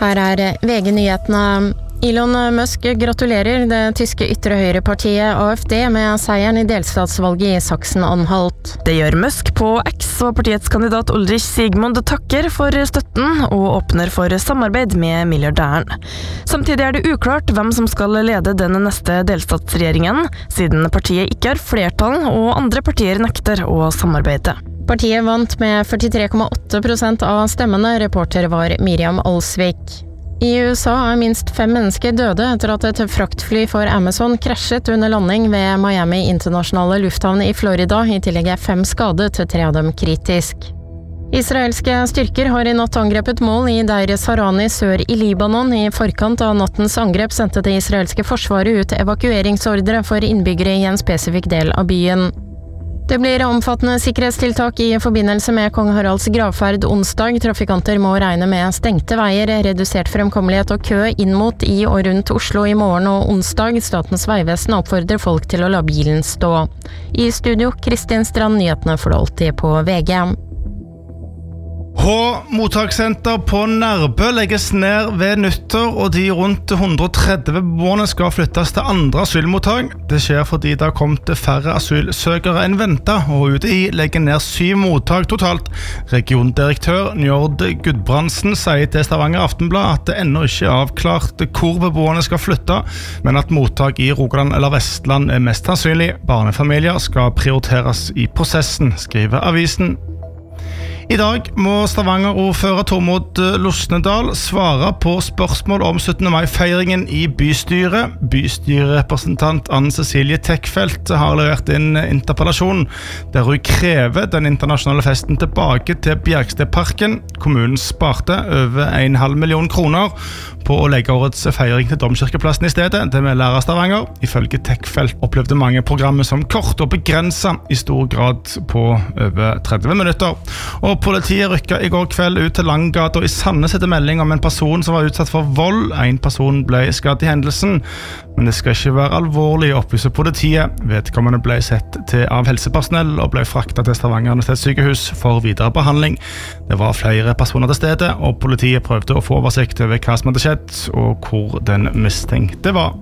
Her VG-nyhetene. Elon Musk gratulerer det tyske ytre-høyre-partiet AfD med seieren i delstatsvalget i Sachsen-Anhalt. Det gjør Musk på X, og partiets kandidat Ulrich Sigmund takker for støtten og åpner for samarbeid med milliardæren. Samtidig det uklart hvem som skal lede den neste delstatsregjeringen, siden partiet ikke har flertall og andre partier nekter å samarbeide. Partiet vant med 43,8% av stemmene, reporter var Miriam Alsvik. I USA minst 5 mennesker døde etter at et fraktfly for Amazon krasjet under landing ved Miami internasjonale lufthavn i Florida. I tillegg 5 skadet, 3 av dem kritisk. Israelske styrker har i natt angrepet mål i Deir Sarani sør i Libanon. I forkant av nattens angrep sendte det israelske forsvaret ut evakueringsordre for innbyggere i en spesifikk del av byen. Det blir omfattende sikkerhetstiltak i forbindelse med Kong Haralds gravferd onsdag. Trafikanter må regne med stengte veier, redusert fremkommelighet og kø inn mot i og rundt Oslo i morgen og onsdag. Statens vegvesen oppfordrer folk til å la bilen stå. I studio, Kristin Strand, nyhetene for alltid på VG. Mottaksenter på Nærbø legges ned ved nyttår, og de rundt 130 beboerne skal flyttes til andre asylmottak. Det skjer fordi det har kommet færre asylsøkere enn ventet, og UDI legger ned 7 mottak totalt. Regiondirektør Njord Gudbrandsen sier til Stavanger Aftenblad at det ennå ikke er avklart hvor beboerne skal flytte, men at mottak i Rogaland eller Vestland er mest sannsynlig. Barnefamilier skal prioriteres i prosessen, skriver avisen. I dag må Stavanger-ordfører Tormod Losnedal svare på spørsmål om 17. mai-feiringen i bystyret. Bystyrerepresentant Anne-Cecilie Tekfeldt har levert inn interpellasjon der hun krever den internasjonale festen tilbake til Bjergstedparken. Kommunen sparte over 1,5 million kroner på å legge årets feiring til Domkirkeplassen i stedet. Det med lærer Stavanger. Ifølge Tekfeldt opplevde mange programmer som kort og begrenset i stor grad på over 30 minutter. Og politiet rykket i går kveld ut til Langgata i Sandnes etter melding om en person som var utsatt for vold. En person ble skadd i hendelsen, men det skal ikke være alvorlig, opplyser politiet. Vedkommende ble sett til av helsepersonell og ble fraktet til Stavanger universitetssykehus for videre behandling. Det var flere personer til stedet, og politiet prøvde å få oversikt over hva som hadde skjedd, og hvor den mistenkte var.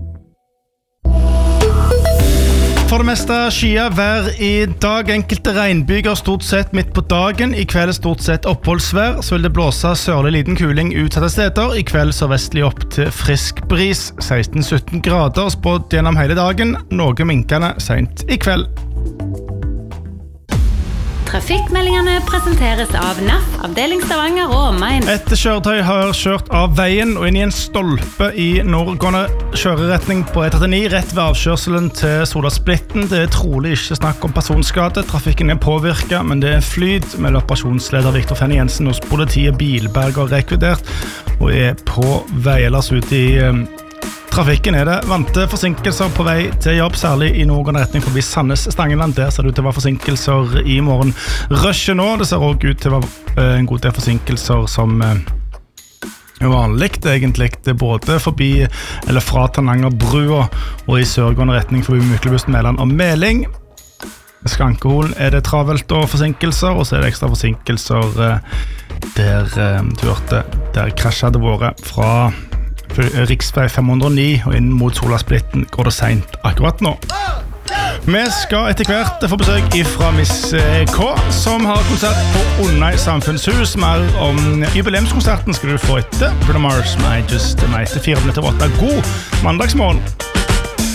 For det meste skyet vær i dag, enkelte regnbyger stort sett midt på dagen. I kveld stort sett oppholdsvær, så vil det blåse sørlig liten kuling utsatte steder. I kveld sørvestlig opp til frisk bris, 16-17 grader spådd gjennom hele dagen, noe minkende sent i kveld. Trafikkmeldingene presenteres av NAF, avdeling Stavanger og omegn. Et kjøretøy har kjørt av veien og inn i en stolpe i nordgående kjøreretning på E39 rett ved avkjørselen til Solasplitten. Det er trolig ikke snakk om personskade. Trafikken er påvirket, men det er flyt, med operasjonsleder Viktor Fenne Jensen hos politiet Bilberg og rekvidert, og er på vei ellers ut i trafikken. Er det vante forsinkelser på vei til jobb, særlig i nordgående retning forbi Sandnes-Stangeland. Der ser det ut til å være forsinkelser i morgen. Rushet nå, det ser også ut til å være en god del forsinkelser som vanlig, egentlig. Det er både forbi, eller fra Tananger-brua, og i sørgående retning forbi Myklebust, Mæland og Meling. Skankeholen er det travelt og forsinkelser, og så er det ekstra forsinkelser der krasjet det vært fra Riksvei 509 og inn mot Solasplitten går det sent akkurat nå. Vi skal etter hvert få besøk fra Miss K, som har konsert på Onnøy Samfunnshus. Mer om jubileumskonserten skal du få etter Bruno Mars med Just Night 4 minutter 8. God mandagsmorgen!